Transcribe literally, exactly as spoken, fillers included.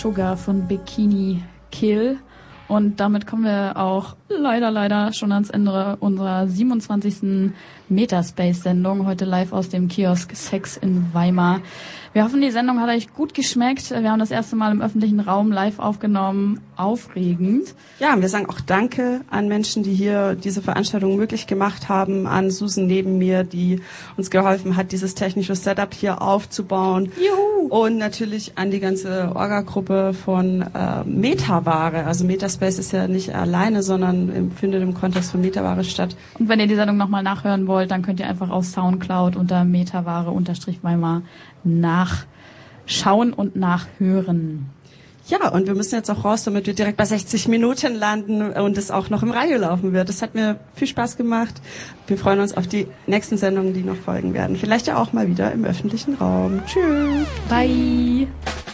Sugar von Bikini Kill. Und damit kommen wir auch leider, leider schon ans Ende unserer siebenundzwanzigsten Metaspace-Sendung. Heute live aus dem Kiosk Sex in Weimar. Wir hoffen, die Sendung hat euch gut geschmeckt. Wir haben das erste Mal im öffentlichen Raum live aufgenommen. Aufregend. Ja, und wir sagen auch Danke an Menschen, die hier diese Veranstaltung möglich gemacht haben. An Susan neben mir, die uns geholfen hat, dieses technische Setup hier aufzubauen. Juhu! Und natürlich an die ganze Orga-Gruppe von äh, Metaware. Also Metaspace ist ja nicht alleine, sondern im, findet im Kontext von Metaware statt. Und wenn ihr die Sendung nochmal nachhören wollt, dann könnt ihr einfach auf Soundcloud unter Metaware-Weimar nachschauen und nachhören. Ja, und wir müssen jetzt auch raus, damit wir direkt bei sechzig Minuten landen und es auch noch im Radio laufen wird. Das hat mir viel Spaß gemacht. Wir freuen uns auf die nächsten Sendungen, die noch folgen werden. Vielleicht ja auch mal wieder im öffentlichen Raum. Tschüss. Bye.